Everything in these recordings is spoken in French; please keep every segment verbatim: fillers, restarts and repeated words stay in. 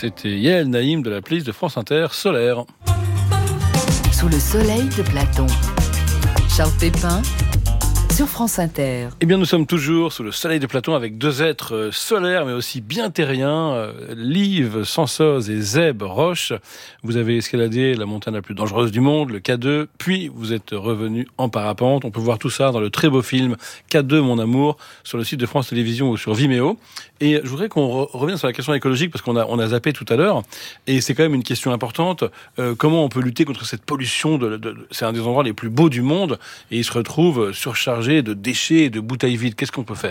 C'était Yael Naïm de la playlist de France Inter, Solaire. Sous le soleil de Platon. Charles Pépin sur France Inter. Eh bien, nous sommes toujours sous le soleil de Platon avec deux êtres solaires, mais aussi bien terriens, euh, Liv, Sansoz et Zeb, Roche. Vous avez escaladé la montagne la plus dangereuse du monde, le K deux, puis vous êtes revenu en parapente. On peut voir tout ça dans le très beau film K deux, mon amour, sur le site de France Télévisions ou sur Vimeo. Et je voudrais qu'on re- revienne sur la question écologique, parce qu'on a, on a zappé tout à l'heure, et c'est quand même une question importante. Euh, comment on peut lutter contre cette pollution de, de, de, c'est un des endroits les plus beaux du monde, et il se retrouve surchargé de déchets et de bouteilles vides. Qu'est-ce qu'on peut faire ?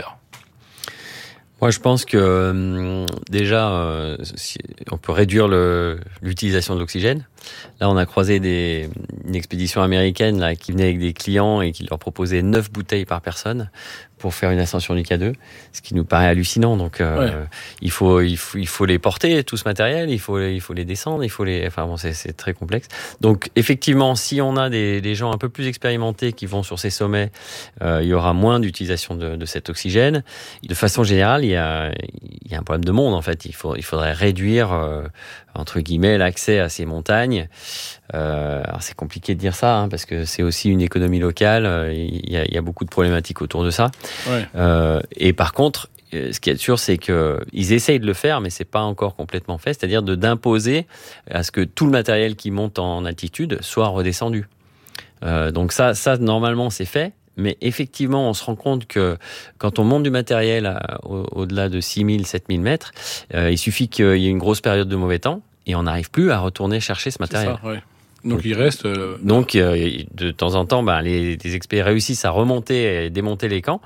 Moi, je pense que euh, déjà, euh, si, on peut réduire le, l'utilisation de l'oxygène. Là, on a croisé des, une expédition américaine là, qui venait avec des clients et qui leur proposait neuf bouteilles par personne pour faire une ascension du K deux, ce qui nous paraît hallucinant. Donc, euh, ouais. il faut, il faut, il faut les porter, tout ce matériel, il faut, il faut les descendre, il faut les, enfin bon, c'est, c'est très complexe. Donc, effectivement, si on a des, des gens un peu plus expérimentés qui vont sur ces sommets, euh, il y aura moins d'utilisation de, de cet oxygène. De façon générale, il y a, il y a un problème de monde, en fait. Il faut, il faudrait réduire, euh, entre guillemets, l'accès à ces montagnes. Euh, alors c'est compliqué de dire ça, hein, parce que c'est aussi une économie locale. Il y a, il y a beaucoup de problématiques autour de ça. Ouais. Euh, et par contre, ce qui est sûr, c'est que ils essayent de le faire, mais c'est pas encore complètement fait. C'est-à-dire de d'imposer à ce que tout le matériel qui monte en altitude soit redescendu. Euh, donc ça, ça normalement c'est fait. Mais effectivement, on se rend compte que quand on monte du matériel à, au, au-delà de six mille, sept mille mètres, euh, il suffit qu'il y ait une grosse période de mauvais temps et on n'arrive plus à retourner chercher ce matériel. C'est ça, ouais. Donc, donc il reste... Euh... Donc euh, de temps en temps, ben, les, les experts réussissent à remonter et démonter les camps.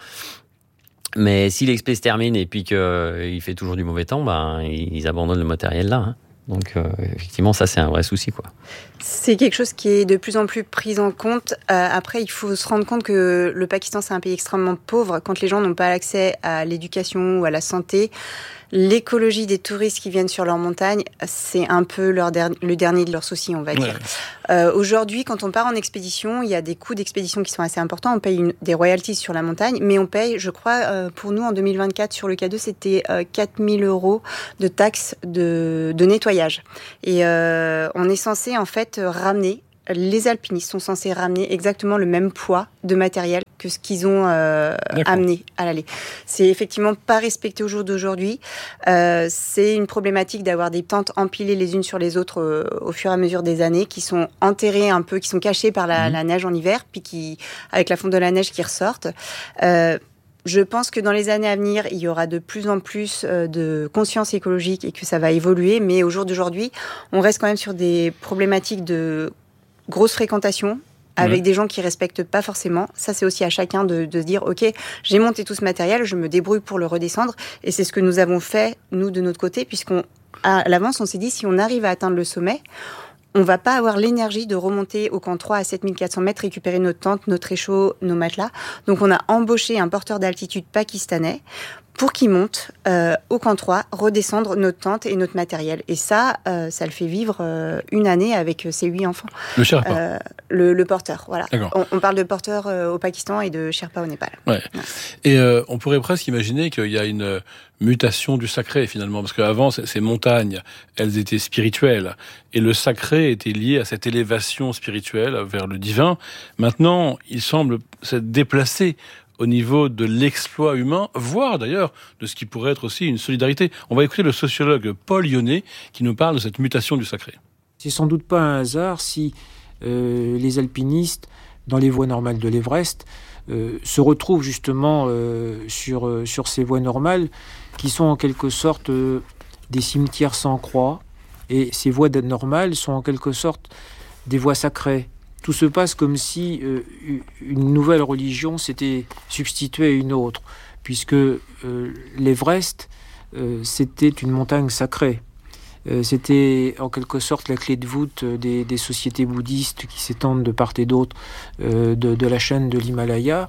Mais si l'expé se termine et puis qu'il euh, fait toujours du mauvais temps, ben, ils abandonnent le matériel là. Hein. Donc, euh, effectivement, ça, c'est un vrai souci, quoi. C'est quelque chose qui est de plus en plus pris en compte. Euh, après, il faut se rendre compte que le Pakistan, c'est un pays extrêmement pauvre. Quand les gens n'ont pas accès à l'éducation ou à la santé, l'écologie des touristes qui viennent sur leur montagne, c'est un peu leur der- le dernier de leurs soucis, on va dire. Ouais. Euh, aujourd'hui, quand on part en expédition, il y a des coûts d'expédition qui sont assez importants. On paye une, des royalties sur la montagne, mais on paye, je crois, euh, pour nous, en deux mille vingt-quatre, sur le K deux, c'était euh, quatre mille euros de taxes de, de nettoyage. Et euh, on est censé, en fait, ramener, les alpinistes sont censés ramener exactement le même poids de matériel que ce qu'ils ont euh, amené à l'aller. C'est effectivement pas respecté au jour d'aujourd'hui. Euh, c'est une problématique d'avoir des tentes empilées les unes sur les autres euh, au fur et à mesure des années, qui sont enterrées un peu, qui sont cachées par la, mmh. la neige en hiver, puis qui, avec la fonte de la neige qui ressortent. Euh, Je pense que dans les années à venir, il y aura de plus en plus de conscience écologique et que ça va évoluer. Mais au jour d'aujourd'hui, on reste quand même sur des problématiques de grosse fréquentation avec ouais. des gens qui respectent pas forcément. Ça, c'est aussi à chacun de, de se dire, OK, j'ai monté tout ce matériel, je me débrouille pour le redescendre. Et c'est ce que nous avons fait, nous, de notre côté, puisqu'on, à l'avance, on s'est dit, si on arrive à atteindre le sommet, on va pas avoir l'énergie de remonter au camp trois à sept mille quatre cents mètres, récupérer notre tente, notre réchaud, nos matelas. Donc, on a embauché un porteur d'altitude pakistanais pour qu'il monte euh, au camp trois, redescendre notre tente et notre matériel. Et ça, euh, ça le fait vivre euh, une année avec ses huit enfants. Le Sherpa euh, le, le porteur, voilà. On, on parle de porteur euh, au Pakistan et de Sherpa au Népal. Ouais. Ouais. Et euh, on pourrait presque imaginer qu'il y a une mutation du sacré, finalement, parce qu'avant, ces montagnes, elles étaient spirituelles, et le sacré était lié à cette élévation spirituelle vers le divin. Maintenant, il semble s'être déplacé au niveau de l'exploit humain, voire d'ailleurs de ce qui pourrait être aussi une solidarité. On va écouter le sociologue Paul Yonnet qui nous parle de cette mutation du sacré. C'est sans doute pas un hasard si euh, les alpinistes, dans les voies normales de l'Everest, euh, se retrouvent justement euh, sur, euh, sur ces voies normales qui sont en quelque sorte euh, des cimetières sans croix. Et ces voies normales sont en quelque sorte des voies sacrées. Tout se passe comme si euh, une nouvelle religion s'était substituée à une autre, puisque euh, l'Everest, euh, c'était une montagne sacrée. Euh, c'était en quelque sorte la clé de voûte des, des sociétés bouddhistes qui s'étendent de part et d'autre euh, de, de la chaîne de l'Himalaya.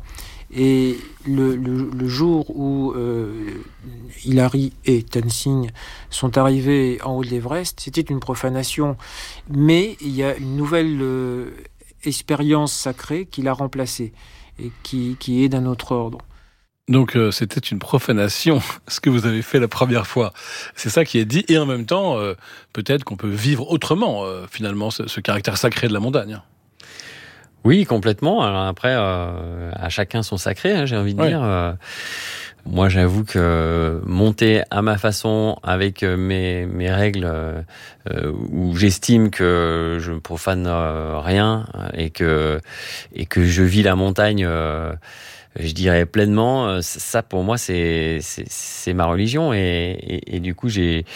Et le, le, le jour où euh, Hilary et Tenzing sont arrivés en haut de l'Everest, c'était une profanation. Mais il y a une nouvelle euh, expérience sacrée qui l'a remplacée et qui, qui est d'un autre ordre. Donc euh, c'était une profanation, ce que vous avez fait la première fois. C'est ça qui est dit, et en même temps, euh, peut-être qu'on peut vivre autrement, euh, finalement, ce, ce caractère sacré de la montagne. Oui, complètement. Alors après, euh, à chacun son sacré, hein, j'ai envie de ouais. dire. Euh, moi, j'avoue que monter à ma façon, avec mes, mes règles, euh, où j'estime que je ne profane euh, rien et que, et que je vis la montagne... Euh, je dirais pleinement, ça pour moi c'est c'est, c'est ma religion et, et, et du coup j'ai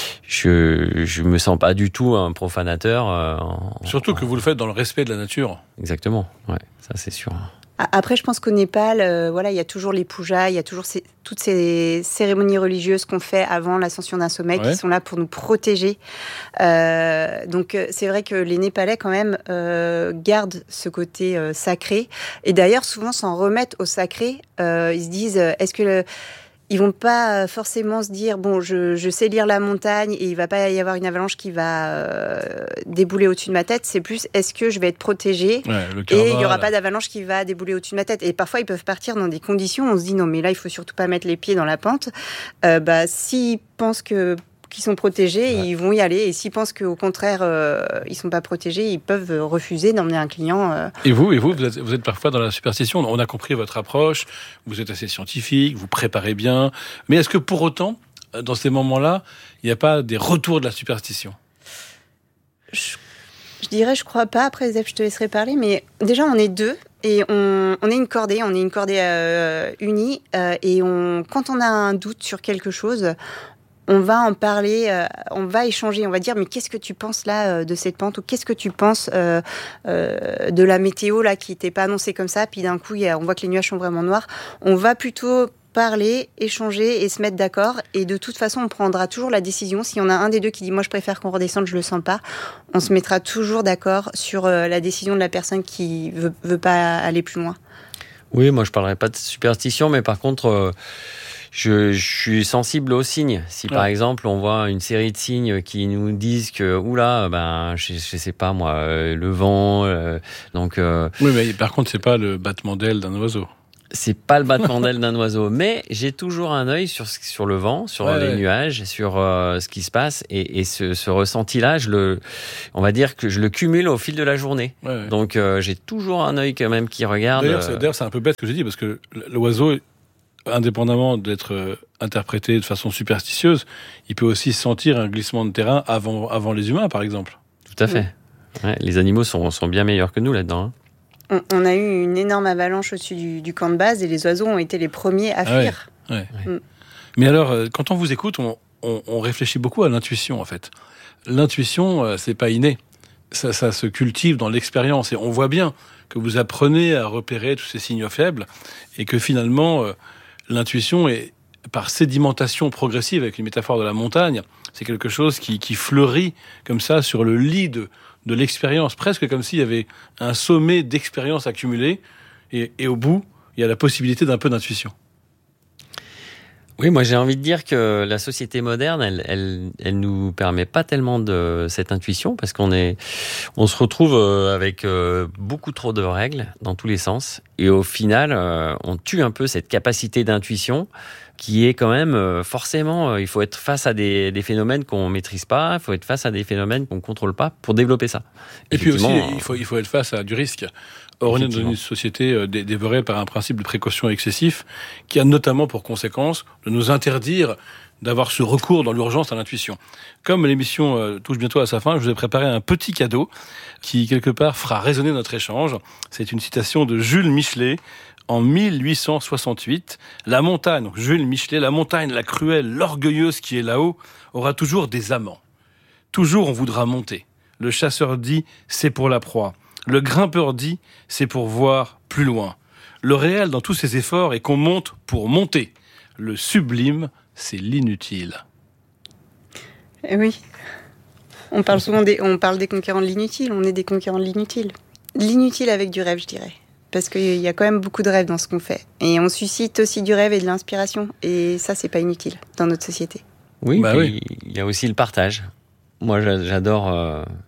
je je me sens pas du tout un profanateur. Euh, Surtout en, que vous le faites dans le respect de la nature. Exactement, ouais, ça c'est sûr. Après, je pense qu'au Népal, euh, voilà, il y a toujours les pujas, il y a toujours ces, toutes ces cérémonies religieuses qu'on fait avant l'ascension d'un sommet, ouais. qui sont là pour nous protéger. Euh, donc, c'est vrai que les Népalais, quand même, euh, gardent ce côté euh, sacré. Et d'ailleurs, souvent, s'en remettent au sacré. Euh, ils se disent, est-ce que le... Ils vont pas forcément se dire bon, je, je sais lire la montagne et il va pas y avoir une avalanche qui va euh, débouler au-dessus de ma tête. C'est plus est-ce que je vais être protégée ouais, et il y aura là. pas d'avalanche qui va débouler au-dessus de ma tête. Et parfois ils peuvent partir dans des conditions où on se dit non mais là il faut surtout pas mettre les pieds dans la pente. Euh, bah s'ils pensent que qu'ils sont protégés, ouais. ils vont y aller. Et s'ils pensent qu'au contraire, euh, ils ne sont pas protégés, ils peuvent refuser d'emmener un client. Euh... Et vous, et vous, vous êtes, vous êtes parfois dans la superstition. On a compris votre approche, vous êtes assez scientifique, vous préparez bien. Mais est-ce que pour autant, dans ces moments-là, il n'y a pas des retours de la superstition ? je, je dirais, je ne crois pas. Après, Zeb, je te laisserai parler. Mais déjà, on est deux. Et on, on est une cordée, on est une cordée euh, unie. Euh, et on, quand on a un doute sur quelque chose... on va en parler, euh, on va échanger, on va dire mais qu'est-ce que tu penses là euh, de cette pente ou qu'est-ce que tu penses euh, euh, de la météo là qui n'était pas annoncée comme ça, puis d'un coup y a, on voit que les nuages sont vraiment noirs. On va plutôt parler, échanger et se mettre d'accord et de toute façon on prendra toujours la décision. S'il y en a un des deux qui dit moi je préfère qu'on redescende, je le sens pas, on se mettra toujours d'accord sur euh, la décision de la personne qui veut, veut pas aller plus loin. Oui, moi je parlerai pas de superstition, mais par contre euh... Je, je suis sensible aux signes. Si par ouais. exemple on voit une série de signes qui nous disent que oula, ben je, je sais pas moi, euh, le vent, euh, donc. Euh, oui, mais par contre c'est pas le battement d'aile d'un oiseau. C'est pas le battement d'aile d'un oiseau, mais j'ai toujours un œil sur sur le vent, sur ouais, les ouais. nuages, sur euh, ce qui se passe et, et ce, ce ressenti-là, je le, on va dire que je le cumule au fil de la journée. Ouais, ouais. Donc euh, j'ai toujours un œil quand même qui regarde. D'ailleurs, c'est, d'ailleurs, c'est un peu bête ce que j'ai dit parce que l'oiseau, indépendamment d'être euh, interprété de façon superstitieuse, il peut aussi sentir un glissement de terrain avant avant les humains, par exemple. Tout à fait. Ouais, les animaux sont sont bien meilleurs que nous là-dedans. Hein. On a eu une énorme avalanche au-dessus du, du camp de base et les oiseaux ont été les premiers à fuir. Ah ouais, ouais. Mm. Mais alors, quand on vous écoute, on, on, on réfléchit beaucoup à l'intuition, en fait. L'intuition, c'est pas inné. Ça, ça se cultive dans l'expérience. Et on voit bien que vous apprenez à repérer tous ces signaux faibles et que finalement, l'intuition est, par sédimentation progressive, avec une métaphore de la montagne, c'est quelque chose qui, qui fleurit comme ça sur le lit de... de l'expérience, presque comme s'il y avait un sommet d'expérience accumulée, et, et au bout, il y a la possibilité d'un peu d'intuition. Oui, moi j'ai envie de dire que la société moderne, elle, elle, elle nous permet pas tellement de cette intuition, parce qu'on est, on se retrouve avec beaucoup trop de règles dans tous les sens, et au final, on tue un peu cette capacité d'intuition, qui est quand même forcément, il faut être face à des, des phénomènes qu'on maîtrise pas, il faut être face à des phénomènes qu'on contrôle pas pour développer ça. Et puis aussi, il faut, il faut être face à du risque. Or, on est dans une société dévorée par un principe de précaution excessif qui a notamment pour conséquence de nous interdire d'avoir ce recours dans l'urgence à l'intuition. Comme l'émission touche bientôt à sa fin, je vous ai préparé un petit cadeau qui, quelque part, fera résonner notre échange. C'est une citation de Jules Michelet, en mille huit cent soixante-huit, la montagne, donc Jules Michelet, la montagne, la cruelle, l'orgueilleuse qui est là-haut, aura toujours des amants. Toujours on voudra monter. Le chasseur dit, c'est pour la proie. Le grimpeur dit, c'est pour voir plus loin. Le réel dans tous ces efforts est qu'on monte pour monter. Le sublime, c'est l'inutile. Eh oui. On parle souvent des, on parle des conquérants de l'inutile, on est des conquérants de l'inutile. L'inutile avec du rêve, je dirais. Parce qu'il y a quand même beaucoup de rêves dans ce qu'on fait. Et on suscite aussi du rêve et de l'inspiration. Et ça, c'est pas inutile dans notre société. Oui, bah oui. Il y a aussi le partage. Moi, j'adore, euh,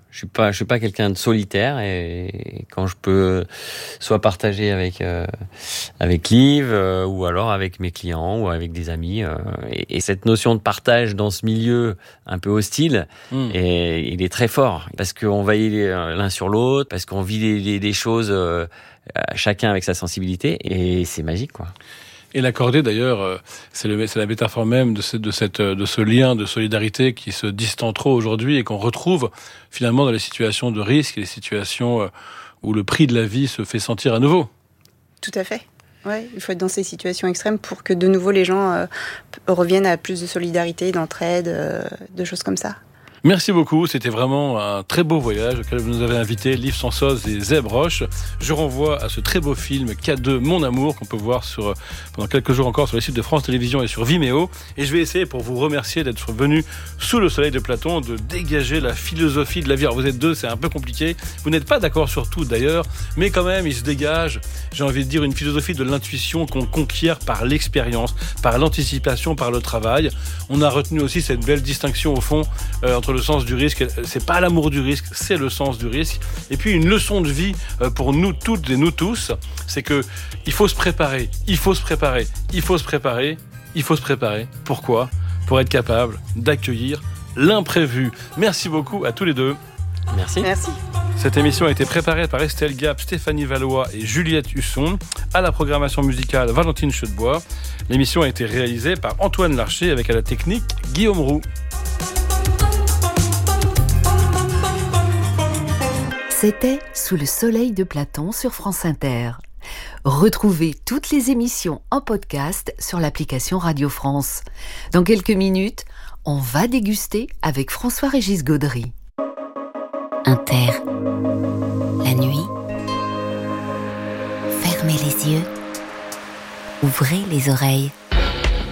Je suis pas, je suis pas quelqu'un de solitaire et quand je peux soit partager avec euh, avec Liv euh, ou alors avec mes clients ou avec des amis euh, et, et cette notion de partage dans ce milieu un peu hostile, mmh. et, il est très fort parce qu'on veille l'un sur l'autre, parce qu'on vit des, des, des choses euh, chacun avec sa sensibilité et c'est magique quoi. Et l'accordé, d'ailleurs, c'est, le, c'est la métaphore même de ce, de, cette, de ce lien de solidarité qui se distend trop aujourd'hui et qu'on retrouve finalement dans les situations de risque et les situations où le prix de la vie se fait sentir à nouveau. Tout à fait. Ouais, il faut être dans ces situations extrêmes pour que de nouveau les gens euh, reviennent à plus de solidarité, d'entraide, euh, de choses comme ça. Merci beaucoup, c'était vraiment un très beau voyage auquel vous nous avez invité, Liv Sansoz et Zeb Roche. Je renvoie à ce très beau film K deux Mon Amour qu'on peut voir sur, pendant quelques jours encore sur les sites de France Télévisions et sur Vimeo. Et je vais essayer, pour vous remercier d'être venu sous le soleil de Platon, de dégager la philosophie de la vie. Alors vous êtes deux, c'est un peu compliqué. Vous n'êtes pas d'accord sur tout d'ailleurs, mais quand même il se dégage, j'ai envie de dire, une philosophie de l'intuition qu'on conquiert par l'expérience, par l'anticipation, par le travail. On a retenu aussi cette belle distinction au fond euh, entre le sens du risque, c'est pas l'amour du risque, c'est le sens du risque. Et puis une leçon de vie pour nous toutes et nous tous, c'est que il faut se préparer, il faut se préparer, il faut se préparer, il faut se préparer. Pourquoi ? Pour être capable d'accueillir l'imprévu. Merci beaucoup à tous les deux. Merci. Merci. Cette émission a été préparée par Estelle Gap, Stéphanie Valois et Juliette Husson. À la programmation musicale, Valentine Chedebois. L'émission a été réalisée par Antoine Larcher avec à la technique Guillaume Roux. C'était Sous le soleil de Platon sur France Inter. Retrouvez toutes les émissions en podcast sur l'application Radio France. Dans quelques minutes, on va déguster avec François-Régis Gaudry. Inter. La nuit. Fermez les yeux. Ouvrez les oreilles.